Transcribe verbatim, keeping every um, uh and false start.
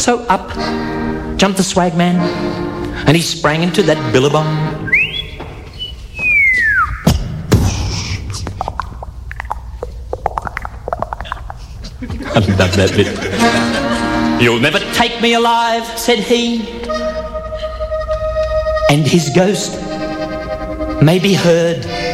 So up jumped the swag man, and he sprang into that billabong. I love that bit. You'll never take me alive, said he. And his ghost may be heard